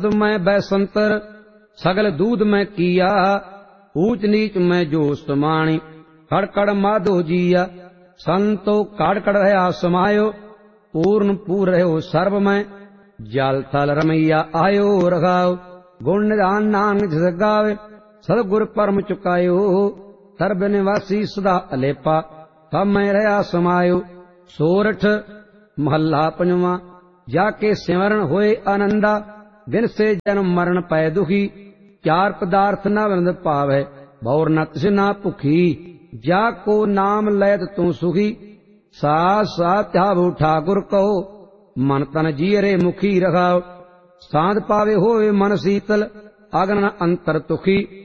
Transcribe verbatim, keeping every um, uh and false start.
शब्द मैं बैसंतर सगल दूध मैं किया। ऊच नीच मैं जो समाणी कड़कड़ माधो जिया। संतो काड़कड़ रहा समायो पूर्ण पूर रहो सर्व में। जल थल रमैया आयो रघाओ गुण निधान नानक जस गावे। सतगुर परम चुकायो सर्ब निवासी सदा अलेपा। सब मैं रहा समायो। सोरठ महला पंजवा। जाके सिमरण होए आनंदा दिन से जन्म मरण पै दुखी। चार पदार्थ न विनद पावै भौर न तिस ना भुखी। जाको नाम लैत तू सुखी सा सा त्यावो ठाकुर कहो। मन तन जीरे मुखी रखाओ। सांध पावे होवे मन शीतल अगन अंतर तुखी।